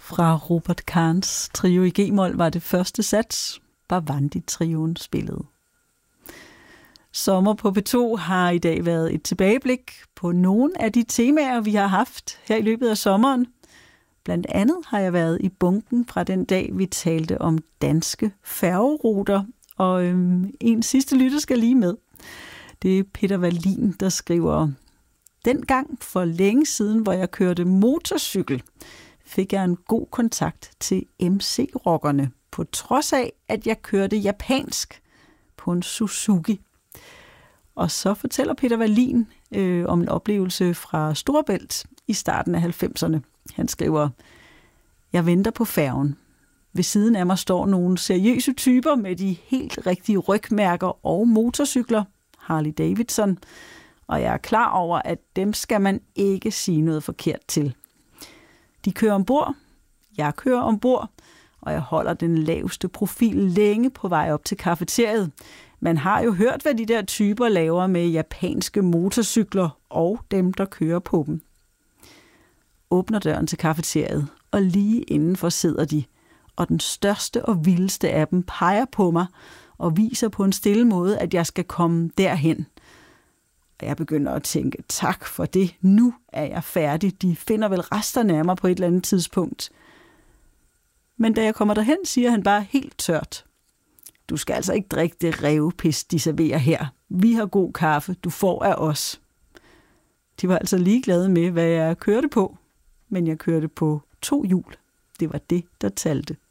Fra Robert Kahns trio i G-mol var det første sats, Bhavandi-trioen spillede. Sommer på P2 har i dag været et tilbageblik på nogle af de temaer, vi har haft her i løbet af sommeren. Blandt andet har jeg været i bunken fra den dag, vi talte om danske færgeruter, og en sidste lytter skal lige med. Det er Peter Wallin, der skriver: Dengang for længe siden, hvor jeg kørte motorcykel, fik jeg en god kontakt til MC-rockerne, på trods af, at jeg kørte japansk på en Suzuki. Og så fortæller Peter Wallin om en oplevelse fra Storebælt i starten af 90'erne. Han skriver: Jeg venter på færgen. Ved siden af mig står nogle seriøse typer med de helt rigtige rygmærker og motorcykler, Harley Davidson, og jeg er klar over, at dem skal man ikke sige noget forkert til. De kører ombord, jeg kører ombord, og jeg holder den laveste profil længe på vej op til kafeteriet. Man har jo hørt, hvad de der typer laver med japanske motorcykler og dem, der kører på dem. Åbner døren til kafeteriet, og lige indenfor sidder de, og den største og vildeste af dem peger på mig og viser på en stille måde, at jeg skal komme derhen. Og jeg begynder at tænke, tak for det, nu er jeg færdig. De finder vel resterne af mig på et eller andet tidspunkt. Men da jeg kommer derhen, siger han bare helt tørt: Du skal altså ikke drikke det rævepis, de serverer her. Vi har god kaffe, du får af os. De var altså ligeglade med, hvad jeg kørte på. Men jeg kørte på 2 hjul. Det var det, der talte.